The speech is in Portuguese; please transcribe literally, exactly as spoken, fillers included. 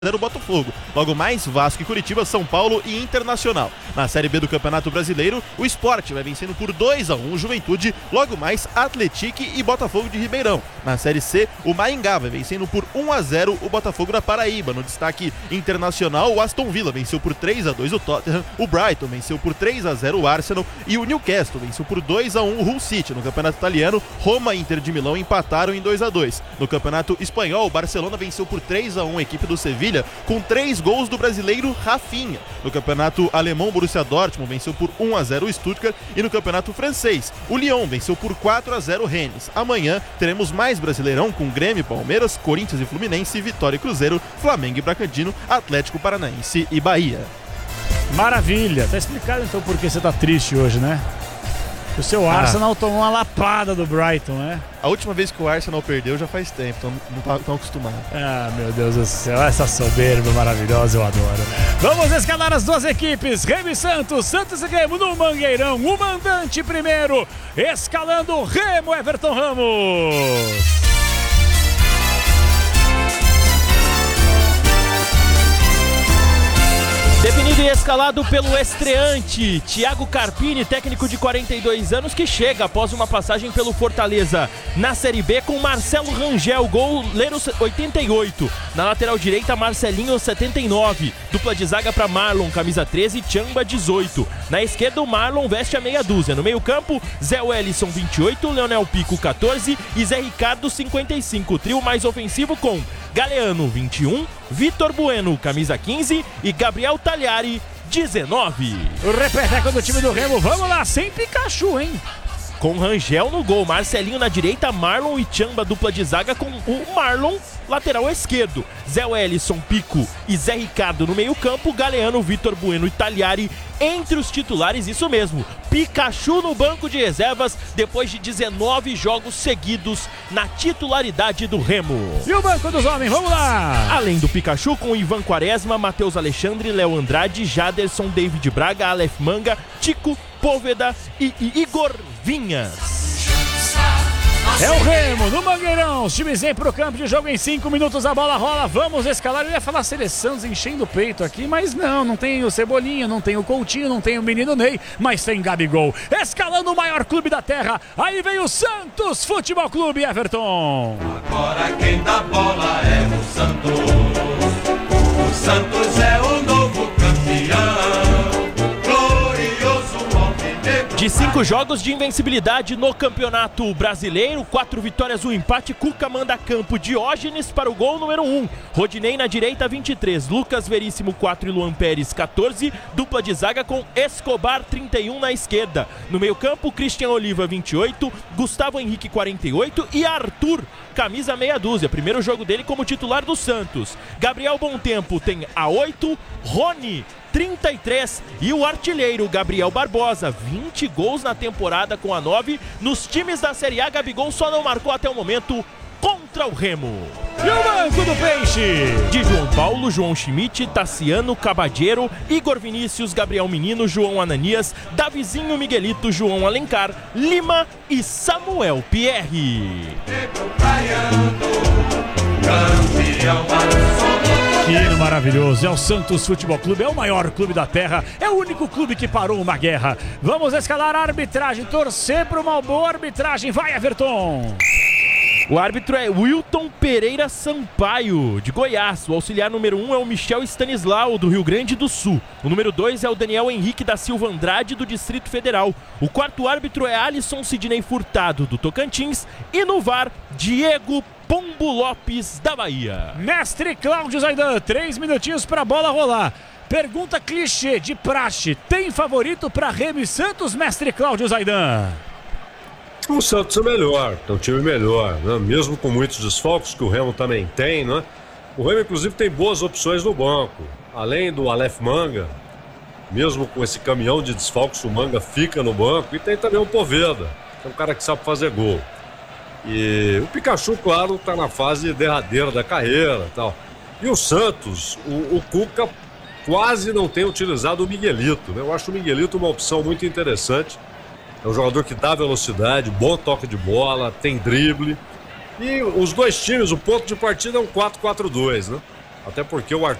o Botafogo. Logo mais, Vasco e Curitiba, São Paulo e Internacional. Na Série B do Campeonato Brasileiro, o Sport vai vencendo por dois a um o Juventude. Logo mais, Atlético e Botafogo de Ribeirão. Na Série C, o Maringá vai vencendo por um a zero o Botafogo da Paraíba. No destaque internacional, o Aston Villa venceu por três a dois o Tottenham. O Brighton venceu por três a zero o Arsenal. E o Newcastle venceu por dois a um o Hull City. No Campeonato Italiano, Roma e Inter de Milão empataram em dois a dois. No Campeonato Espanhol, o Barcelona venceu por três a um a equipe do Sevilha, com três gols do brasileiro Rafinha. No campeonato alemão, Borussia Dortmund venceu por um a zero o Stuttgart. E no campeonato francês, o Lyon venceu por quatro a zero o Rennes. Amanhã teremos mais Brasileirão com Grêmio, Palmeiras, Corinthians e Fluminense, Vitória e Cruzeiro, Flamengo e Bragantino, Atlético Paranaense e Bahia. Maravilha, tá explicado então por que você tá triste hoje, né? O seu Arsenal ah. tomou uma lapada do Brighton, né? A última vez que o Arsenal perdeu já faz tempo, então não tá tão acostumado. Ah, meu Deus do céu, essa soberba maravilhosa eu adoro. Vamos escalar as duas equipes, Remo e Santos, Santos e Remo no Mangueirão, o mandante primeiro, escalando Remo, Everton Ramos. Definido e escalado pelo estreante Thiago Carpini, técnico de quarenta e dois anos, que chega após uma passagem pelo Fortaleza na Série B com Marcelo Rangel, goleiro oitenta e oito. Na lateral direita, Marcelinho, setenta e nove. Dupla de zaga para Marlon, camisa treze, Tchamba, dezoito. Na esquerda, o Marlon veste a meia dúzia. No meio campo, Zé Wellison, vinte e oito, Leonel Pico, catorze e Zé Ricardo, cinquenta e cinco. O trio mais ofensivo com Galeano, vinte e um, Vitor Bueno, camisa quinze e Gabriel Talhari, dezenove. O repeteco do time do Remo, vamos lá, sem Pikachu, hein? Com Rangel no gol, Marcelinho na direita, Marlon e Tchamba, dupla de zaga com o Marlon, lateral esquerdo. Zé Wellison, Pico e Zé Ricardo no meio campo, Galeano, Vitor Bueno e Talhari entre os titulares, isso mesmo. Pikachu no banco de reservas depois de dezenove jogos seguidos na titularidade do Remo. E o banco dos homens, vamos lá! Além do Pikachu, com Ivan Quaresma, Matheus Alexandre, Léo Andrade, Jaderson, David Braga, Aleph Manga, Tico, Póveda e Igor Vinhas. É o Remo, no Mangueirão, os times vêm pro campo de jogo em cinco minutos, a bola rola, vamos escalar. Eu ia falar seleção enchendo o peito aqui, mas não, não tem o Cebolinha, não tem o Coutinho, não tem o menino Ney, mas tem Gabigol, escalando o maior clube da terra, aí vem o Santos Futebol Clube, Everton. Agora quem dá bola é o Santos, o Santos é o novo campeão. De cinco jogos de invencibilidade no Campeonato Brasileiro, quatro vitórias, um empate, Cuca manda campo, Diógenes para o gol número um, Rodinei na direita, vinte e três, Lucas Veríssimo, quatro e Luan Pérez, catorze, dupla de zaga com Escobar, trinta e um na esquerda. No meio campo, Christian Oliva, vinte e oito, Gustavo Henrique, quarenta e oito e Arthur, camisa meia dúzia, primeiro jogo dele como titular do Santos. Gabriel Bontempo tem a oito, Rony, trinta e três e o artilheiro Gabriel Barbosa, vinte gols na temporada com a nove. Nos times da Série A, Gabigol só não marcou até o momento contra o Remo. E o banco do Peixe? De João Paulo, João Schmidt, Tassiano, Cabadeiro, Igor Vinícius, Gabriel Menino, João Ananias, Davizinho, Miguelito, João Alencar, Lima e Samuel Pierre. Que hino maravilhoso, é o Santos Futebol Clube, é o maior clube da terra, é o único clube que parou uma guerra. Vamos escalar a arbitragem, torcer para uma boa arbitragem, vai Everton! O árbitro é Wilton Pereira Sampaio, de Goiás. O auxiliar número um é o Michel Stanislau, do Rio Grande do Sul. O número dois é o Daniel Henrique da Silva Andrade, do Distrito Federal. O quarto árbitro é Alisson Sidney Furtado, do Tocantins. E no V A R, Diego Pombo Lopes, da Bahia. Mestre Cláudio Zaidan, três minutinhos para a bola rolar. Pergunta clichê de praxe, tem favorito para Remo e Santos, mestre Cláudio Zaidan? O Santos é melhor, é um time melhor, né? Mesmo com muitos desfalques que o Remo também tem, né? O Remo inclusive tem boas opções no banco, além do Aleph Manga, mesmo com esse caminhão de desfalques o Manga fica no banco, e tem também o Poveda, que é um cara que sabe fazer gol. E o Pikachu, claro, está na fase derradeira da carreira e tal. E o Santos, o, o Cuca quase não tem utilizado o Miguelito, né? Eu acho o Miguelito uma opção muito interessante. É um jogador que dá velocidade, bom toque de bola, tem drible. E os dois times, o ponto de partida é um quatro quatro dois, né? Até porque o